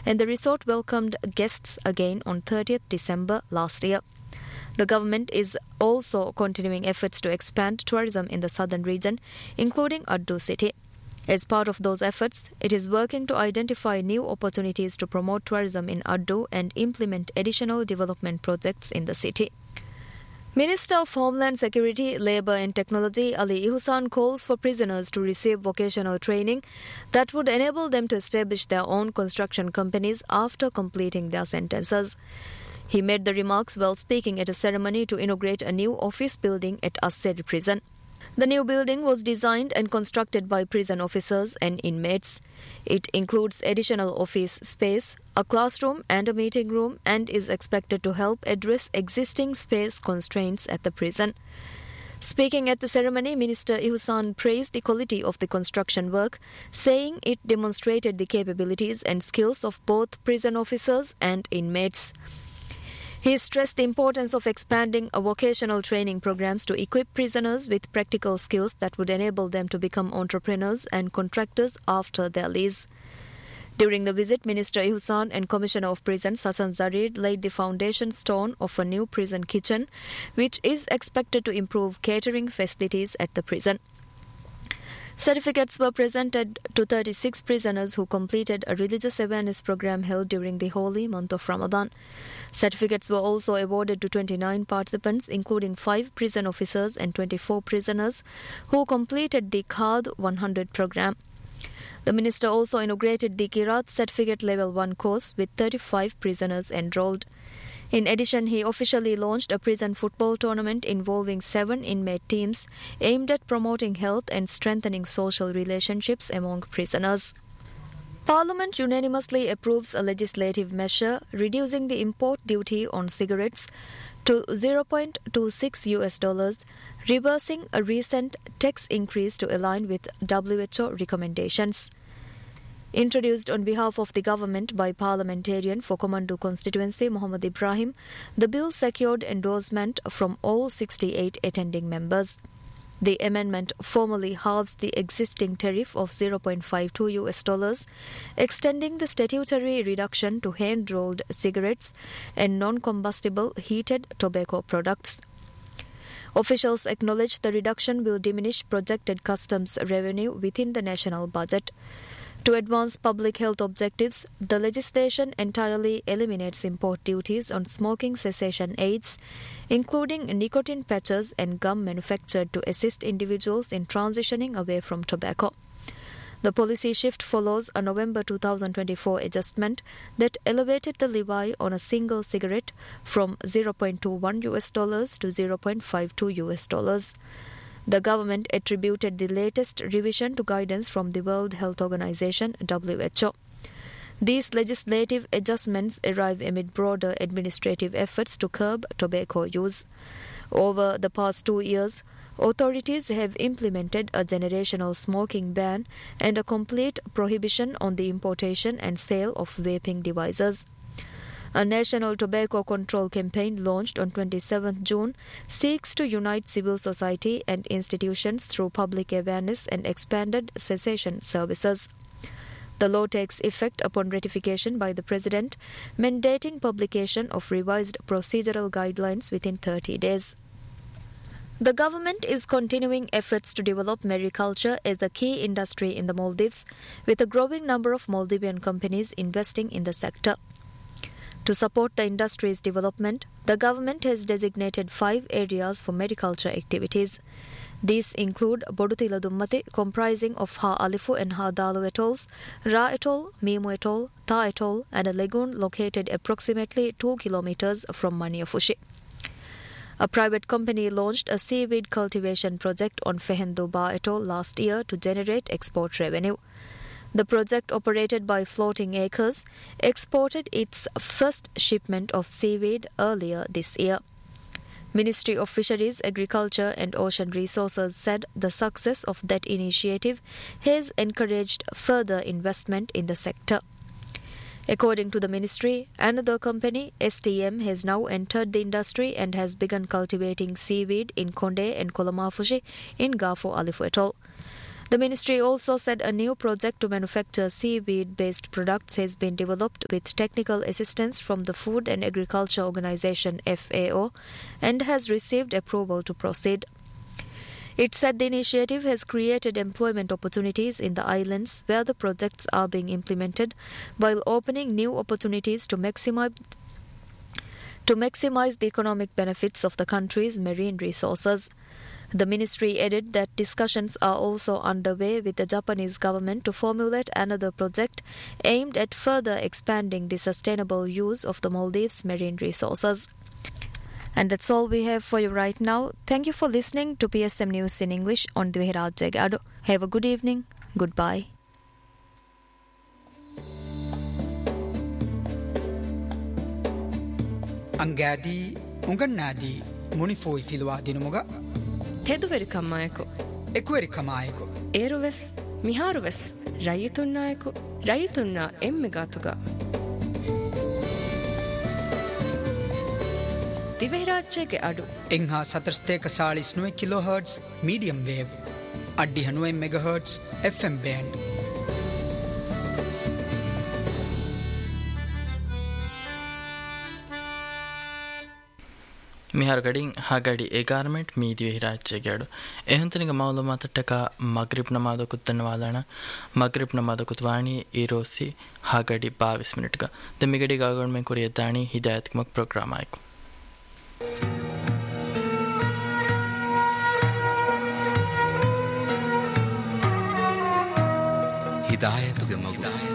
and the resort welcomed guests again on 30th December last year. The government is also continuing efforts to expand tourism in the southern region, including Addu city. As part of those efforts, it is working to identify new opportunities to promote tourism in Addu and implement additional development projects in the city. Minister of Homeland Security, Labour and Technology Ali Ihsan calls for prisoners to receive vocational training that would enable them to establish their own construction companies after completing their sentences. He made the remarks while speaking at a ceremony to inaugurate a new office building at Assed Prison. The new building was designed and constructed by prison officers and inmates. It includes additional office space, a classroom and a meeting room, and is expected to help address existing space constraints at the prison. Speaking at the ceremony, Minister Ihsan praised the quality of the construction work, saying it demonstrated the capabilities and skills of both prison officers and inmates. He stressed the importance of expanding vocational training programs to equip prisoners with practical skills that would enable them to become entrepreneurs and contractors after their release. During the visit, Minister Ihsan and Commissioner of Prisons Hassan Zarid laid the foundation stone of a new prison kitchen, which is expected to improve catering facilities at the prison. Certificates were presented to 36 prisoners who completed a religious awareness program held during the holy month of Ramadan. Certificates were also awarded to 29 participants, including 5 prison officers and 24 prisoners who completed the Khad 100 program. The minister also inaugurated the Qiraat Certificate Level 1 course with 35 prisoners enrolled. In addition, he officially launched a prison football tournament involving 7 inmate teams aimed at promoting health and strengthening social relationships among prisoners. Parliament unanimously approves a legislative measure reducing the import duty on cigarettes to $0.26, reversing a recent tax increase to align with WHO recommendations. Introduced on behalf of the government by parliamentarian for Kathmandu constituency Muhammad Ibrahim, the bill secured endorsement from all 68 attending members. The amendment formally halves the existing tariff of $0.52, extending the statutory reduction to hand-rolled cigarettes and non-combustible heated tobacco products. Officials acknowledge the reduction will diminish projected customs revenue within the national budget. To advance public health objectives, the legislation entirely eliminates import duties on smoking cessation aids, including nicotine patches and gum manufactured to assist individuals in transitioning away from tobacco. The policy shift follows a November 2024 adjustment that elevated the levy on a single cigarette from $0.21 to $0.52. The government attributed the latest revision to guidance from the World Health Organization (WHO). These legislative adjustments arrive amid broader administrative efforts to curb tobacco use. Over the past 2 years, authorities have implemented a generational smoking ban and a complete prohibition on the importation and sale of vaping devices. A national tobacco control campaign launched on 27 June seeks to unite civil society and institutions through public awareness and expanded cessation services. The law takes effect upon ratification by the President, mandating publication of revised procedural guidelines within 30 days. The government is continuing efforts to develop mariculture as a key industry in the Maldives, with a growing number of Maldivian companies investing in the sector. To support the industry's development, the government has designated 5 areas for mariculture activities. These include Bodutila Dummati, comprising of Ha Alifu and Ha Dalu atolls, Ra Atoll, Mimu Atoll, Ta Atoll, and a lagoon located approximately 2 kilometers from Maniafushi. A private company launched a seaweed cultivation project on Fehendu Ba Atoll last year to generate export revenue. The project, operated by Floating Acres, exported its first shipment of seaweed earlier this year. Ministry of Fisheries, Agriculture and Ocean Resources said the success of that initiative has encouraged further investment in the sector. According to the ministry, another company, STM, has now entered the industry and has begun cultivating seaweed in Konde and Kolamafushi in Gafo Alifu Atoll. The ministry also said a new project to manufacture seaweed-based products has been developed with technical assistance from the Food and Agriculture Organization FAO and has received approval to proceed. It said the initiative has created employment opportunities in the islands where the projects are being implemented, while opening new opportunities to maximize the economic benefits of the country's marine resources. The ministry added that discussions are also underway with the Japanese government to formulate another project aimed at further expanding the sustainable use of the Maldives' marine resources. And that's all we have for you right now. Thank you for listening to PSM News in English on Dveherajya Gado. Have a good evening. Goodbye. Angadi Ungannadi Munifoi Filwa Dinamuga Teduverikamaeko Equerikamaeko Eruves Miharuves Rayitunaeko Rayituna Emmegatuga Dveherajya Adu Engha Satrsteka Salis 9 kHz medium wave Addi 9 MHz FM band මිහාර ගඩින් හගඩි ඒගාර්මෙන්ට් මීදිය හිරාච්චේ ගඩු එහෙන්තනික මාලුමාතට්ටක මග්රිබ් නමාද ಕುತ್ತನ ವಾದನ ಮಗ್ರಿಬ್ ನಮಾದ ಕುತ್ವಾಣಿ ಈರೋಸಿ ಹಗಡಿ 22 ಮಿನಿಟ್ಗ ದೆಮಿಗಡಿ ಗಾಗಣ್ಮೆನ್ ಕುರಿಯದ್ದಾಣಿ ಹಿದಾಯತ್ಮಕ್ program ಆಯ್ಕು ಹಿದಾಯತುಗೆ ಮಗು